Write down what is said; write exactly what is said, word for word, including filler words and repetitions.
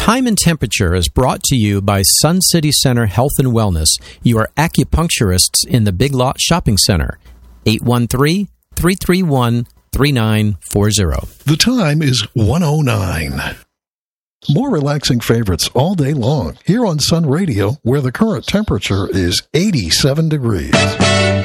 Time and Temperature is brought to you by Sun City Center Health and Wellness, your acupuncturists in the Big Lot Shopping Center. eight one three, three three one, three nine four zero. The time is one oh nine. More relaxing favorites all day long here on Sun Radio, where the current temperature is eighty-seven degrees.